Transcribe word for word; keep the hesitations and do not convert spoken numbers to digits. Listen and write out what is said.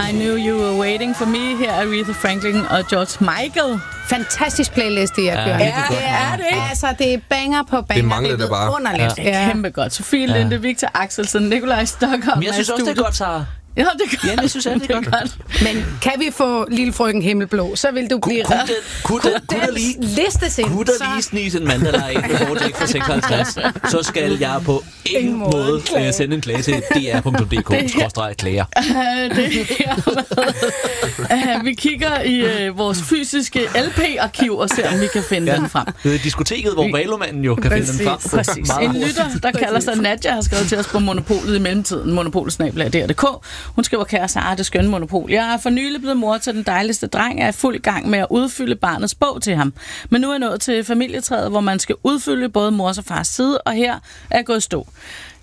I Knew You Were Waiting For Me. Her er Aretha Franklin og George Michael. Fantastisk playlist, det jeg kører. Ja, ja, det er det ikke? Altså, det er banger på banger. Det mangler det bare. Underligt. Ja. Det er kæmpe godt. Sofie Linde, ja. Victor Axelsen, Nikolaj Stockholm. Men jeg synes også, det er godt, Sara. Ja, det er godt. Ja, jeg synes, det er, det er godt. godt. Men kan vi få Lille Frøken Himmelblå, så vil du blive... Kunne, kunne, kunne, kunne der lige, listes ind, kunne der lige snige en mandag ind med Vortex for seksoghalvtreds, så skal jeg på ingen måde uh, sende en klage til d r punktum d k skråstreg klager. Uh, vi kigger i uh, vores fysiske L P-arkiv og ser, om vi kan finde ja. den frem. Det er diskoteket, hvor Valomanden jo kan præcis, finde den frem. Præcis. En lytter, der kalder sig Nadja, har skrevet til os på Monopolet i mellemtiden. Monopolsnabel.d r punktum d k. Hun skriver, kære Sara, det skønne Monopol. Jeg er for nylig blevet mor til den dejligste dreng. Jeg er i fuld gang med at udfylde barnets bog til ham. Men nu er jeg nået til familietræet, hvor man skal udfylde både mors og fars side, og her er jeg gået stå.